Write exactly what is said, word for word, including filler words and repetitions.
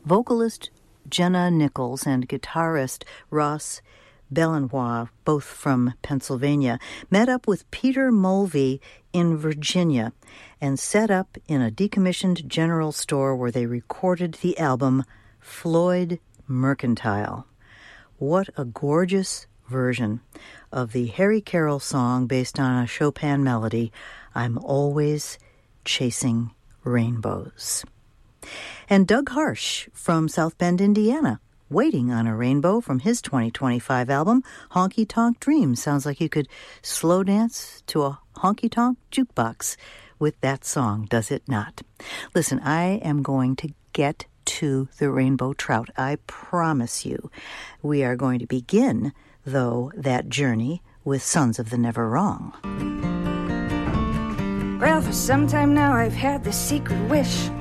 Vocalist Jenna Nichols and guitarist Ross Belenois, both from Pennsylvania, met up with Peter Mulvey in Virginia and set up in a decommissioned general store where they recorded the album Floyd Mercantile. What a gorgeous version of the Harry Carroll song based on a Chopin melody, I'm Always Chasing Rainbows. And Doug Harsh from South Bend, Indiana, Waiting on a Rainbow from his twenty twenty-five album, Honky Tonk Dream. Sounds like you could slow dance to a honky tonk jukebox with that song, does it not? Listen, I am going to get to the rainbow trout, I promise you. We are going to begin, though, that journey with Sons of the Never Wrong. Well, for some time now I've had this secret wish